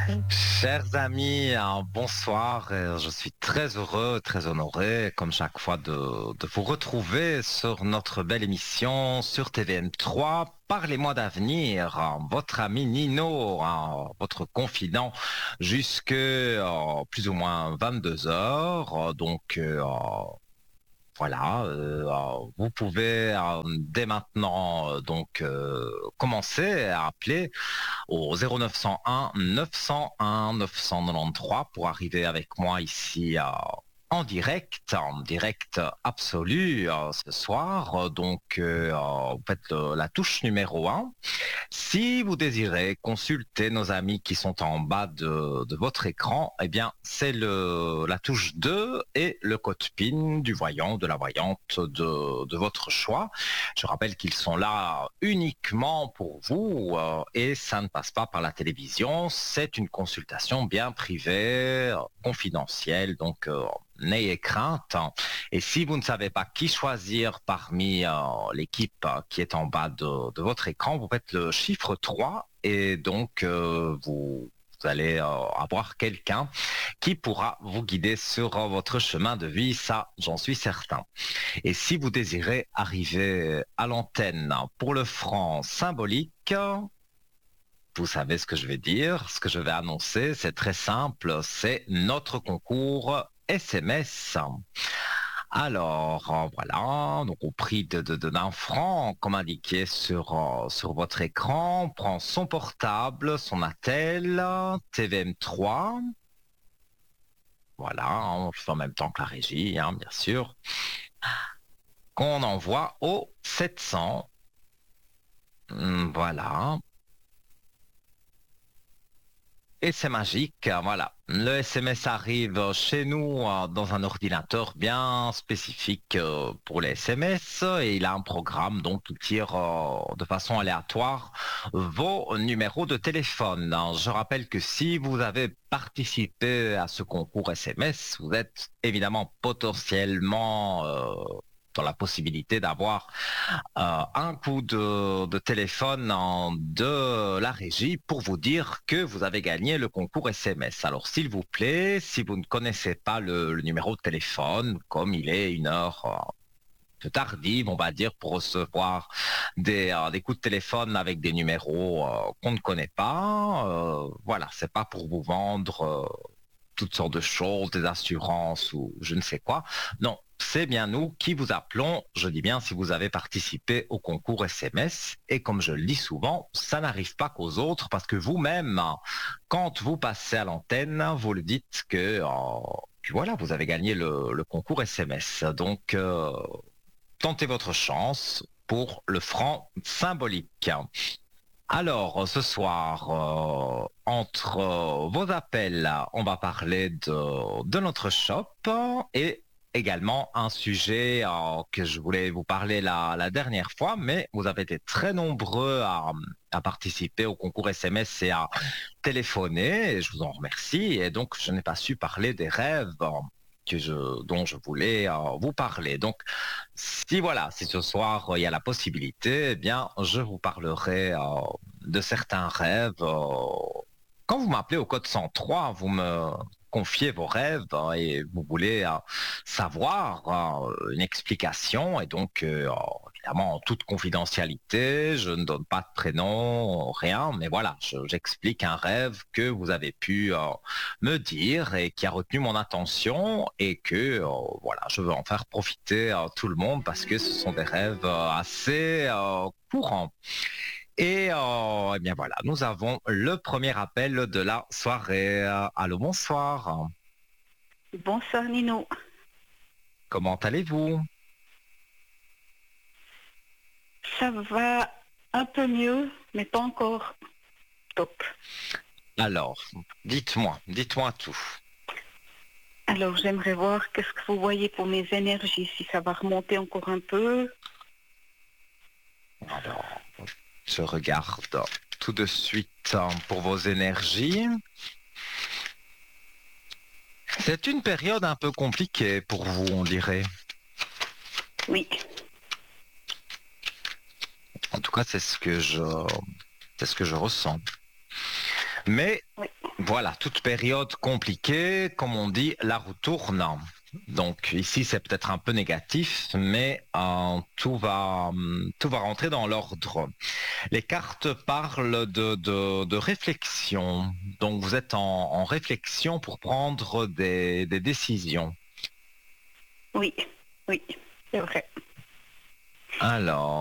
Chers amis, bonsoir. Je suis très heureux, très honoré, comme chaque fois, de vous retrouver sur notre belle émission sur TVM3. Parlez-moi d'avenir, votre ami Nino, votre confident, jusque plus ou moins 22 heures. Voilà, vous pouvez dès maintenant commencer à appeler au 0901 901 993 pour arriver avec moi ici en direct absolu ce soir. Vous faites la touche numéro 1. Si vous désirez consulter nos amis qui sont en bas de votre écran, eh bien, c'est la touche 2 et le code PIN du voyant, de la voyante de votre choix. Je rappelle qu'ils sont là uniquement pour vous et ça ne passe pas par la télévision. C'est une consultation bien privée, confidentielle, n'ayez crainte. Et si vous ne savez pas qui choisir parmi l'équipe qui est en bas de votre écran, vous faites le chiffre 3 et vous allez avoir quelqu'un qui pourra vous guider sur votre chemin de vie, ça j'en suis certain. Et si vous désirez arriver à l'antenne pour le franc symbolique, vous savez ce que je vais dire, ce que je vais annoncer, c'est très simple, c'est notre concours SMS. Alors, voilà, donc au prix d'un franc, comme indiqué sur votre écran, on prend son portable, son attel, TVM3, voilà, on fait en même temps que la régie, bien sûr, qu'on envoie au 700, voilà. Et c'est magique, voilà. Le SMS arrive chez nous dans un ordinateur bien spécifique pour les SMS et il a un programme donc qui tire de façon aléatoire vos numéros de téléphone. Je rappelle que si vous avez participé à ce concours SMS, vous êtes évidemment potentiellement dans la possibilité d'avoir un coup de téléphone de la régie pour vous dire que vous avez gagné le concours SMS. Alors s'il vous plaît, si vous ne connaissez pas le numéro de téléphone, comme il est une heure peu tardive, on va dire, pour recevoir des coups de téléphone avec des numéros qu'on ne connaît pas, voilà, c'est pas pour vous vendre toutes sortes de choses, des assurances ou je ne sais quoi. Non, c'est bien nous qui vous appelons, je dis bien si vous avez participé au concours SMS. Et comme je le dis souvent, ça n'arrive pas qu'aux autres parce que vous-même, quand vous passez à l'antenne, vous le dites que voilà, vous avez gagné le concours SMS. Tentez votre chance pour le franc symbolique. Alors, ce soir, entre vos appels, on va parler de notre shop et également un sujet que je voulais vous parler la dernière fois, mais vous avez été très nombreux à participer au concours SMS et à téléphoner, et je vous en remercie. Et donc, je n'ai pas su parler des rêves dont je voulais vous parler. Donc, si ce soir il y a la possibilité, eh bien, je vous parlerai de certains rêves. Quand vous m'appelez au code 103, vous me confiez vos rêves et vous voulez savoir une explication et évidemment en toute confidentialité, je ne donne pas de prénom, rien, mais voilà, j'explique un rêve que vous avez pu me dire et qui a retenu mon attention et voilà, je veux en faire profiter tout le monde parce que ce sont des rêves assez courants. Et eh bien voilà, nous avons le premier appel de la soirée. Allô, bonsoir. Bonsoir Nino. Comment allez-vous? Ça va un peu mieux, mais pas encore top. Alors, dites-moi tout. Alors j'aimerais voir qu'est-ce que vous voyez pour mes énergies, si ça va remonter encore un peu. Alors, je regarde tout de suite pour vos énergies. C'est une période un peu compliquée pour vous, on dirait. Oui. En tout cas, c'est ce que je ressens. Mais Oui. Voilà, toute période compliquée, comme on dit, la roue tourne. Donc ici, c'est peut-être un peu négatif, mais tout va rentrer dans l'ordre. Les cartes parlent de réflexion. Donc vous êtes en réflexion pour prendre des décisions. Oui, oui, c'est vrai. Alors,